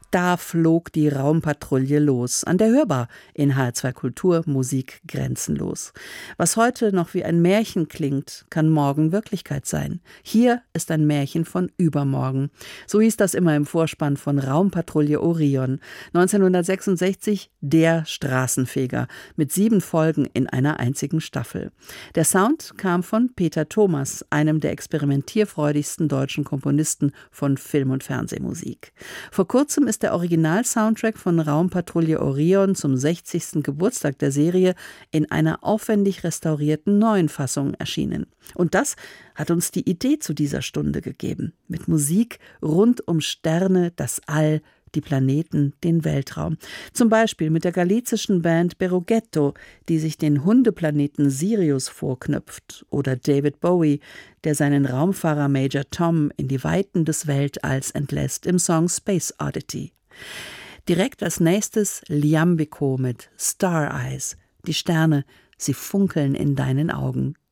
Da flog die Raumpatrouille los, an der Hörbar in HR2 Kultur Musik grenzenlos. Was heute noch wie ein Märchen klingt, kann morgen Wirklichkeit sein. Hier ist ein Märchen von übermorgen. So hieß das immer im Vorspann von Raumpatrouille Orion. 1966 der Straßenfeger mit 7 Folgen in einer einzigen Staffel. Der Sound kam von Peter Thomas, einem der experimentierfreudigsten deutschen Komponisten von Film- und Fernsehmusik. Vor kurzem ist der Original-Soundtrack von Raumpatrouille Orion zum 60. Geburtstag der Serie in einer aufwendig restaurierten neuen Fassung erschienen. Und das hat uns die Idee zu dieser Stunde gegeben. Mit Musik rund um Sterne, das All, die Planeten, den Weltraum. Zum Beispiel mit der galizischen Band Berrugueto, die sich den Hundeplaneten Sirius vorknüpft. Oder David Bowie, der seinen Raumfahrer Major Tom in die Weiten des Weltalls entlässt im Song Space Oddity. Direkt als nächstes Liambico mit Star Eyes. Die Sterne, sie funkeln in deinen Augen.